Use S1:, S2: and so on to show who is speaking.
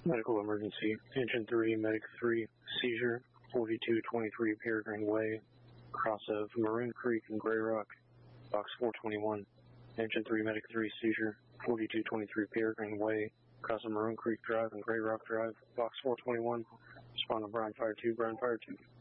S1: Medical emergency. Engine 3, Medic 3, seizure, 4223 Peregrine Way, cross of Maroon Creek and Gray Rock, box 421. Engine 3, Medic 3, seizure, 4223 Peregrine Way, cross of Maroon Creek Drive and Gray Rock Drive, box 421. Respond to Brian Fire 2, Brian Fire 2.